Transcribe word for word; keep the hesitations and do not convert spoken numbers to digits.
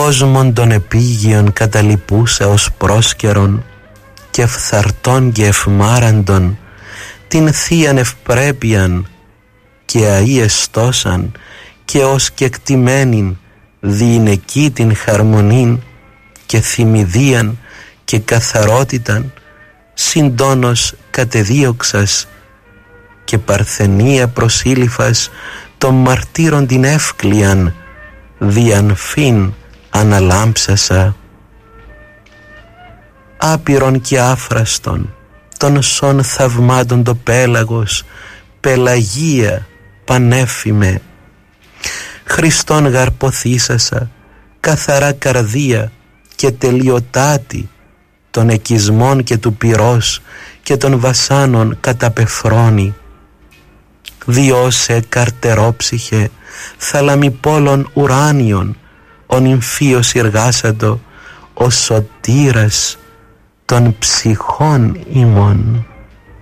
κόσμον των επίγειων καταλυπούσα ως πρόσκαιρον και φθαρτών και ευμάραντον την θείαν ευπρέπειαν και αΐεστόσαν και ως κεκτημένην διήν εκεί την χαρμονήν και θυμηδίαν και καθαρότηταν συντόνος κατεδίωξας και παρθενία προσήλυφας των μαρτύρων την εύκλειαν διαν φύν αναλάμψασα. Άπειρον και άφραστον των σών θαυμάτων το πέλαγος πελαγία πανέφημε. Χριστόν γαρποθήσασα καθαρά καρδία και τελειοτάτη των εκισμών και του πυρός και των βασάνων καταπεφρώνει. Διώσε καρτερόψυχε θαλαμιπόλων ουράνιων ο νυμφίος εργάσαντο ο σωτήρας των ψυχών ημών.